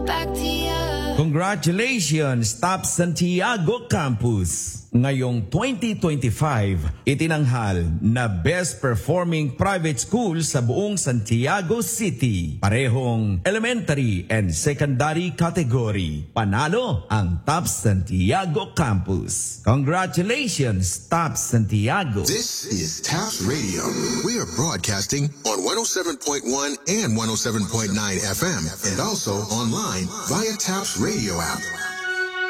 back to you. Congratulations, Top Santiago Campus! Ngayong 2025, itinanghal na Best Performing Private School sa buong Santiago City. Parehong elementary and secondary category. Panalo ang Top Santiago Campus. Congratulations, Top Santiago! This is TAPS Radio. We are broadcasting on 107.1 and 107.9 FM and also online via TAPS Radio app.